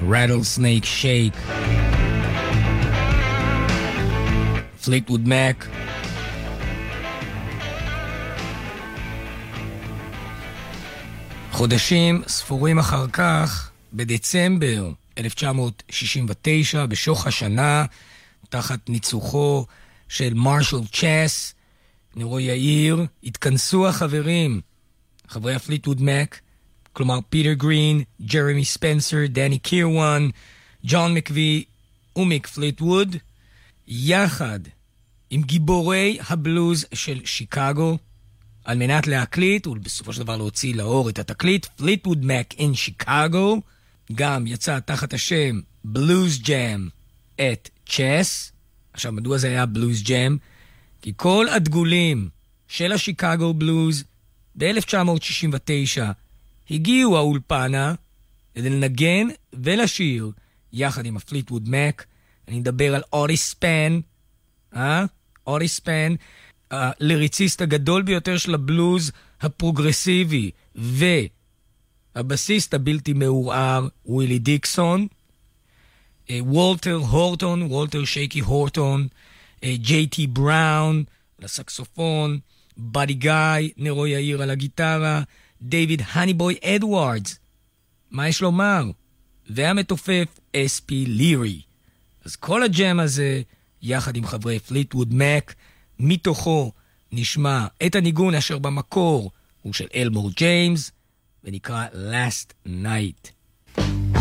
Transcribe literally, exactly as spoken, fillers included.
Rattlesnake Shake, Fleetwood Mac. חודשים ספורים אחר כך, בדצמבר אלף תשע מאות שישים ותשע, בשוך השנה, תחת ניצוחו של מרשל צ'ס, נרו יאיר, התכנסו החברים, חברי הפליטווד מק, כלומר פיטר גרין, ג'רמי ספנסר, דני קירוואן, ג'ון מקווי ומיק פליטווד, יחד עם גיבורי הבלוז של שיקגו, על מנת להקליט ובסופו של דבר להוציא לאור את התקליט פליטווד מק אין שיקגו. גם יצא תחת השם בלוז ג'ם את צ'ס. עכשיו, מדוע זה היה בלוז ג'ם? כי כל הדגולים של השיקגו בלוז ב-אלף תשע מאות שישים ותשע הגיעו האולפנה כדי לנגן ולשיר יחד עם הפליטווד מק. אני מדבר על אורי ספן, אה? אורי ספן, הליריציסט הגדול ביותר של הבלוז הפרוגרסיבי, והבסיסט הבלתי מעורער ווילי דיקסון, וולטר הורטון, וולטר שייקי הורטון, ג'יי טי בראון לסקסופון, בדי גאי, נרו יאיר על הגיטרה, דיוויד הניבוי אדוארדס, מה יש לומר? והמתופף אס פי לירי. אז כל הג'ם הזה, יחד עם חברי פליטווד מק, מתוכו נשמע את הניגון אשר במקור הוא של אלמור ג'יימס, ונקרא Last Night.